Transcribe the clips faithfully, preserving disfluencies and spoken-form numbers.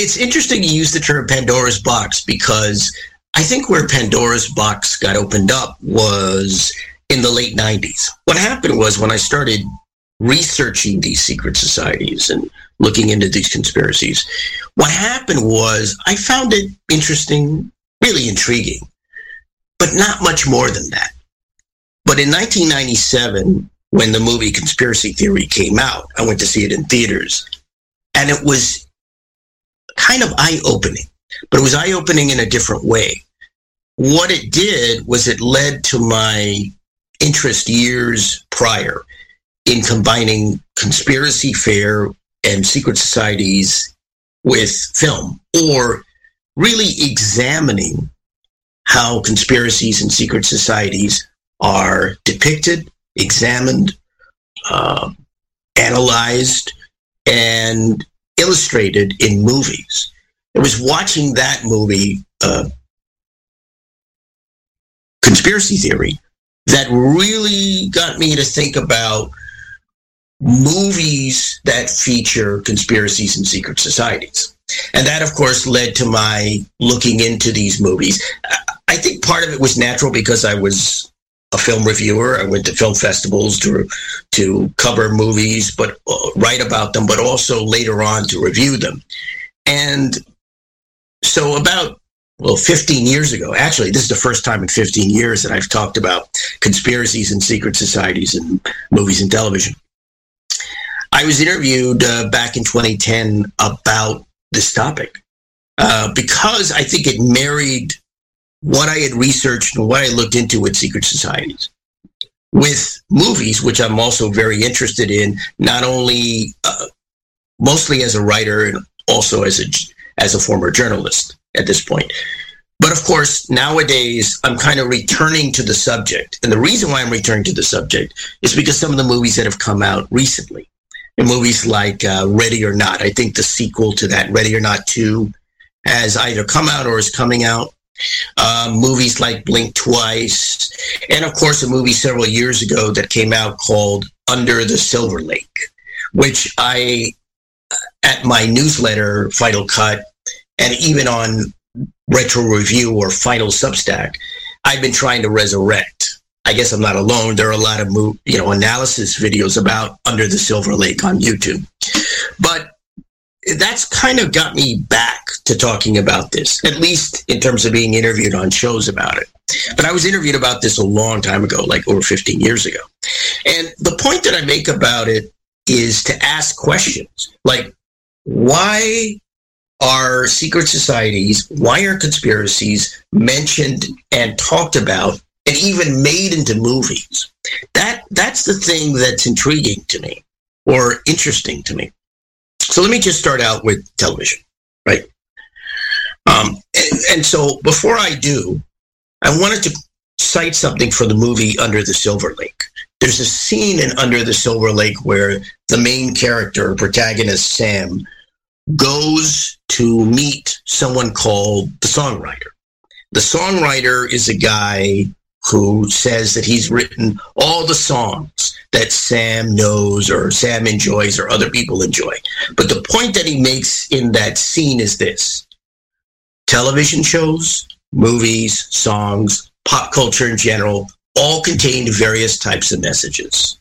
it's interesting you use the term Pandora's box, because I think where Pandora's box got opened up was in the late nineties. What happened was, when I started researching these secret societies and looking into these conspiracies, what happened was I found it interesting, really intriguing, but not much more than that. But in nineteen ninety-seven, when the movie Conspiracy Theory came out, I went to see it in theaters, and it was kind of eye-opening, but it was eye-opening in a different way. What it did was it led to my interest years prior in combining conspiracy fair and secret societies with film, or really examining how conspiracies and secret societies are depicted, examined, uh, analyzed, and illustrated in movies. It was watching that movie, uh, Conspiracy Theory, that really got me to think about movies that feature conspiracies and secret societies. And that, of course, led to my looking into these movies. I think part of it was natural because I was a film reviewer. I went to film festivals to to cover movies, but uh, write about them, but also later on to review them. And so about, well, fifteen years ago, actually, this is the first time in fifteen years that I've talked about conspiracies and secret societies in movies and television. I was interviewed uh, back in twenty ten about this topic uh, because I think it married what I had researched and what I looked into with secret societies with movies, which I'm also very interested in, not only uh, mostly as a writer and also as a as a former journalist at this point. But of course, nowadays, I'm kind of returning to the subject. And the reason why I'm returning to the subject is because some of the movies that have come out recently, and movies like uh, Ready or Not, I think the sequel to that, Ready or Not two, has either come out or is coming out. Uh, movies like Blink Twice, and of course a movie several years ago that came out called Under the Silver Lake, which I, at my newsletter, Final Cut, and even on Retro Review or Final Substack, I've been trying to resurrect. I guess I'm not alone. There are a lot of mo- you know analysis videos about Under the Silver Lake on YouTube. But that's kind of got me back to talking about this, at least in terms of being interviewed on shows about it. But I was interviewed about this a long time ago, like over fifteen years ago. And the point that I make about it is to ask questions like, why are secret societies, why are conspiracies mentioned and talked about and even made into movies? That that's the thing that's intriguing to me, or interesting to me. So let me just start out with television, right? Um, and, and so before I do, I wanted to cite something for the movie Under the Silver Lake. There's a scene in Under the Silver Lake where the main character, protagonist Sam, goes to meet someone called the songwriter. The songwriter is a guy who says that he's written all the songs that Sam knows or Sam enjoys or other people enjoy. But the point that he makes in that scene is this: television shows, movies, songs, pop culture in general, all contain various types of messages.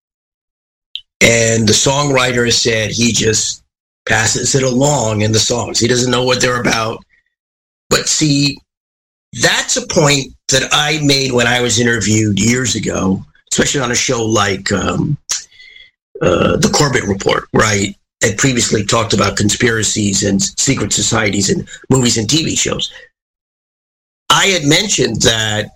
And the songwriter has said he just passes it along in the songs. He doesn't know what they're about. But see, that's a point that I made when I was interviewed years ago, especially on a show like um, uh, The Corbett Report, where I had previously talked about conspiracies and secret societies in movies and T V shows. I had mentioned that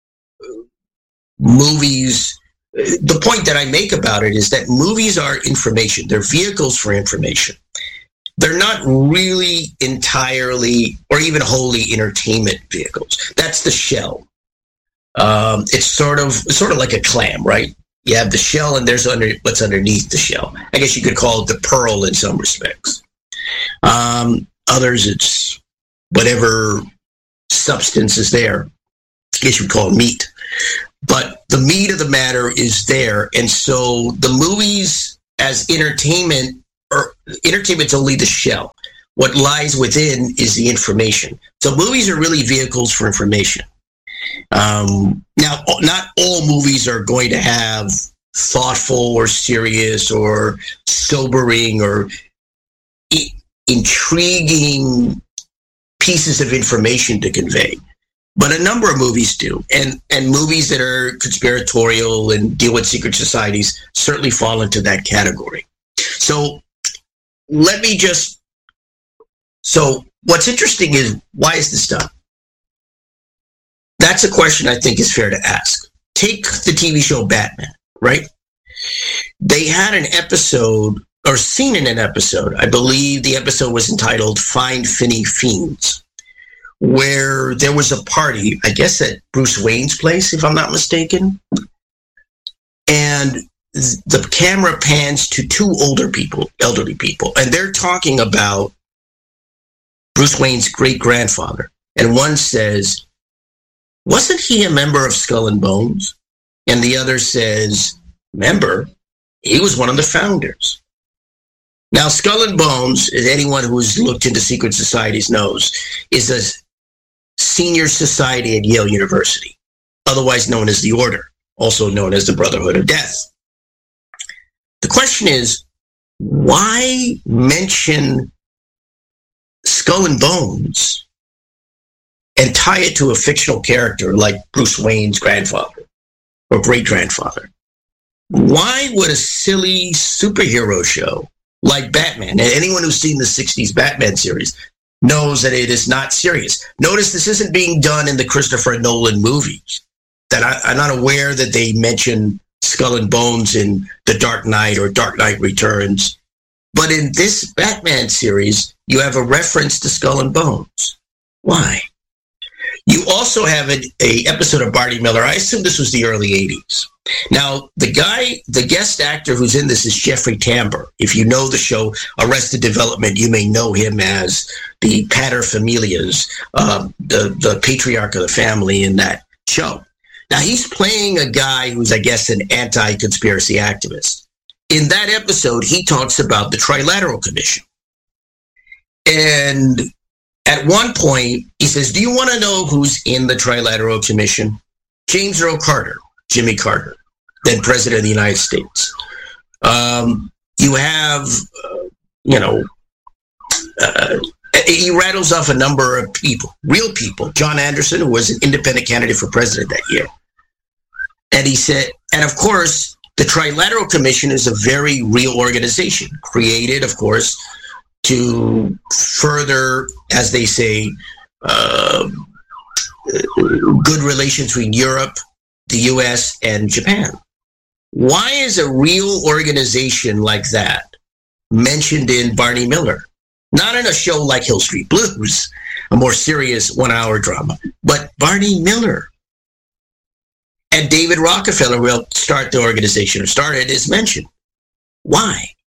movies, the point that I make about it is that movies are information. They're vehicles for information. They're not really entirely or even wholly entertainment vehicles. That's the shell. Um, it's sort of sort of like a clam, right? You have the shell and there's under what's underneath the shell. I guess you could call it the pearl in some respects. Um, others, it's whatever substance is there. I guess you would call it meat. But the meat of the matter is there. And so the movies as entertainment, or entertainment's only the shell. What lies within is the information. So movies are really vehicles for information. Um, now, not all movies are going to have thoughtful or serious or sobering or I- intriguing pieces of information to convey. But a number of movies do. And, and movies that are conspiratorial and deal with secret societies certainly fall into that category. So let me just... So what's interesting is, why is this done? That's a question I think is fair to ask. Take the T V show Batman, right? They had an episode, or scene in an episode, I believe the episode was entitled Find Finney Fiends, where there was a party, I guess at Bruce Wayne's place, if I'm not mistaken. And the camera pans to two older people, elderly people, and they're talking about Bruce Wayne's great-grandfather. And one says, wasn't he a member of Skull and Bones? And the other says, member? He was one of the founders. Now, Skull and Bones, as anyone who's looked into secret societies knows, is a senior society at Yale University, otherwise known as the Order, also known as the Brotherhood of Death. The question is, why mention Skull and Bones and tie it to a fictional character like Bruce Wayne's grandfather or great-grandfather? Why would a silly superhero show like Batman, and anyone who's seen the sixties Batman series knows that it is not serious. Notice this isn't being done in the Christopher Nolan movies. That I, I'm not aware that they mention Skull and Bones in The Dark Knight or Dark Knight Returns. But in this Batman series, you have a reference to Skull and Bones. Why? You also have an a episode of Barney Miller. I assume this was the early eighties. Now, the guy, the guest actor who's in this is Jeffrey Tambor. If you know the show Arrested Development, you may know him as the paterfamilias, uh, the, the patriarch of the family in that show. Now, he's playing a guy who's, I guess, an anti-conspiracy activist. In that episode, he talks about the Trilateral Commission. And at one point, he says, do you want to know who's in the Trilateral Commission? James Earl Carter, Jimmy Carter, then President of the United States. Um, you have, uh, you know, uh, he rattles off a number of people, real people. John Anderson, who was an independent candidate for president that year. And he said, and of course, the Trilateral Commission is a very real organization, created, of course, to further, as they say, uh, good relations between Europe, the U S, and Japan. Why is a real organization like that mentioned in Barney Miller? Not in a show like Hill Street Blues, a more serious one-hour drama, but Barney Miller. And David Rockefeller will start the organization, or started, is mentioned. Why?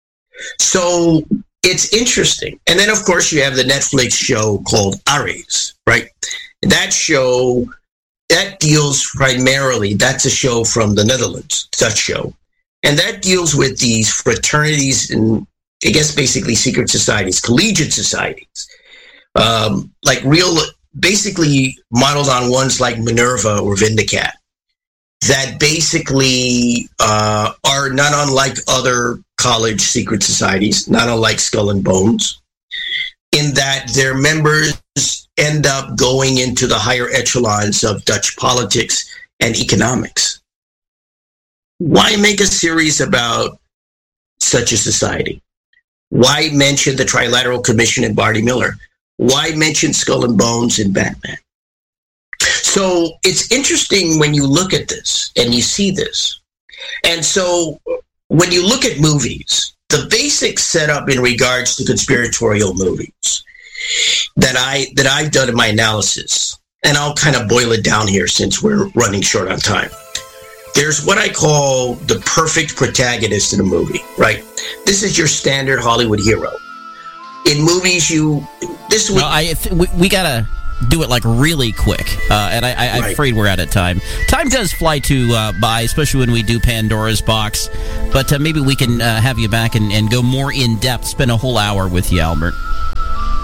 So it's interesting. And then, of course, you have the Netflix show called Ares, right? That show, that deals primarily, that's a show from the Netherlands, Dutch show. And that deals with these fraternities and, I guess, basically secret societies, collegiate societies, um, like real, basically modeled on ones like Minerva or Vindicat, that basically uh, are not unlike other college secret societies, not unlike Skull and Bones, in that their members end up going into the higher echelons of Dutch politics and economics. Why make a series about such a society? Why mention the Trilateral Commission in Barney Miller? Why mention Skull and Bones in Batman? So it's interesting when you look at this and you see this. And so when you look at movies, the basic setup in regards to conspiratorial movies that I that I've done in my analysis, and I'll kind of boil it down here since we're running short on time. There's what I call the perfect protagonist in a movie, right? This is your standard Hollywood hero. In movies, you this week. No, I th- we, we gotta do it like really quick, uh, and I, I, I'm right. afraid we're out of time. Time does fly to uh, by, especially when we do Pandora's Box. But uh, maybe we can uh, have you back and, and go more in depth. Spend a whole hour with you, Albert.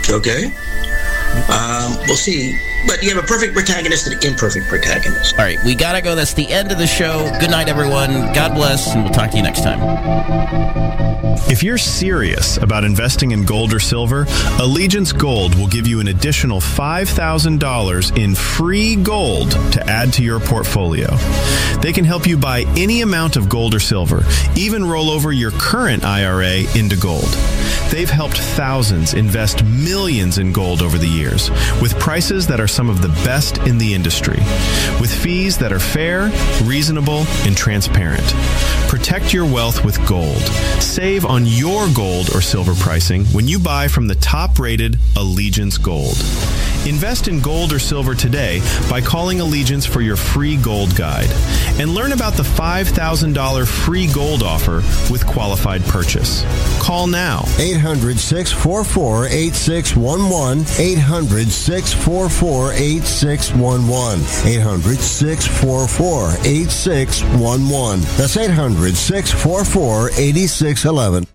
Okay? Um, we'll see. But you have a perfect protagonist and an imperfect protagonist. All right, we got to go. That's the end of the show. Good night, everyone. God bless, and we'll talk to you next time. If you're serious about investing in gold or silver, Allegiance Gold will give you an additional five thousand dollars in free gold to add to your portfolio. They can help you buy any amount of gold or silver, even roll over your current I R A into gold. They've helped thousands invest millions in gold over the years, with prices that are some of the best in the industry, with fees that are fair, reasonable, and transparent. Protect your wealth with gold. Save on your gold or silver pricing when you buy from the top-rated Allegiance Gold. Invest in gold or silver today by calling Allegiance for your free gold guide. And learn about the five thousand dollars free gold offer with qualified purchase. Call now. eight hundred, six four four, eight six one one. eight hundred, six four four, eight six one one. eight hundred, six four four, eight six one one. That's eight hundred, six four four, eight six one one.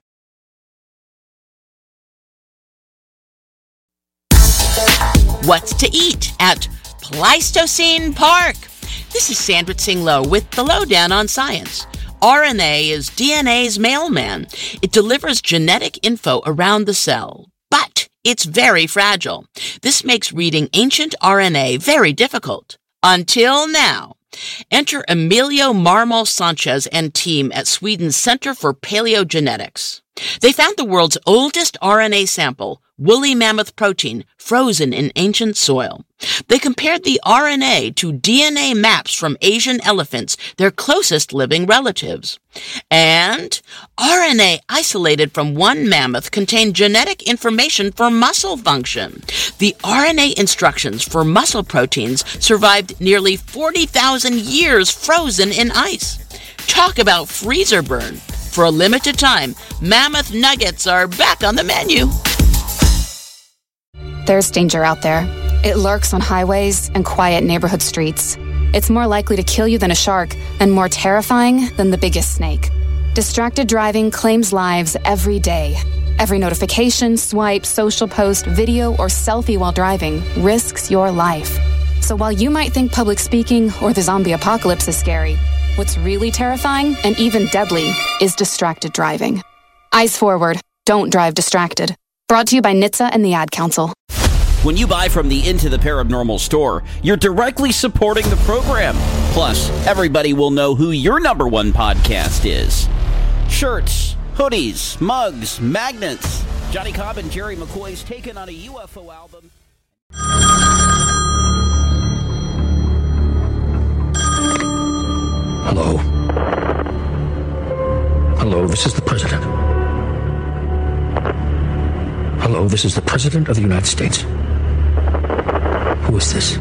What's to eat at Pleistocene Park? This is Sandra Tsing Loh with the Lowdown on Science. R N A is D N A's mailman. It delivers genetic info around the cell, but it's very fragile. This makes reading ancient R N A very difficult. Until now. Enter Emilio Marmol Sanchez and team at Sweden's Center for Paleogenetics. They found the world's oldest R N A sample, woolly mammoth protein, frozen in ancient soil. They compared the R N A to D N A maps from Asian elephants, their closest living relatives. And R N A isolated from one mammoth contained genetic information for muscle function. The R N A instructions for muscle proteins survived nearly forty thousand years frozen in ice. Talk about freezer burn. For a limited time, mammoth nuggets are back on the menu. There's danger out there. It lurks on highways and quiet neighborhood streets. It's more likely to kill you than a shark, and more terrifying than the biggest snake. Distracted driving claims lives every day. Every notification, swipe, social post, video, or selfie while driving risks your life. So while you might think public speaking or the zombie apocalypse is scary, what's really terrifying and even deadly is distracted driving. Eyes forward. Don't drive distracted. Brought to you by N H T S A and the Ad Council. When you buy from the Into the Paranormal store, you're directly supporting the program. Plus, everybody will know who your number one podcast is. Shirts, hoodies, mugs, magnets. Johnny Cobb and Jerry McCoy's taken on a U F O album. Hello. Hello, this is the President. Hello, this is the President of the United States. Who is this?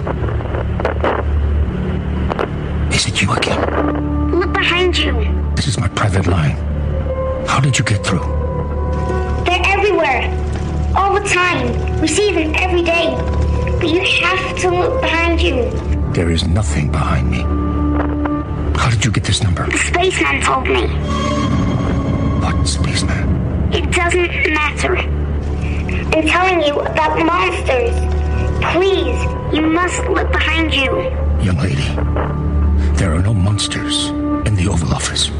Is it you again? Look behind you. This is my private line. How did you get through? They're everywhere. All the time. We see them every day. But you have to look behind you. There is nothing behind me. How did you get this number? The spaceman told me. What spaceman? It doesn't matter. I'm telling you about monsters. Please, you must look behind you. Young lady, there are no monsters in the Oval Office.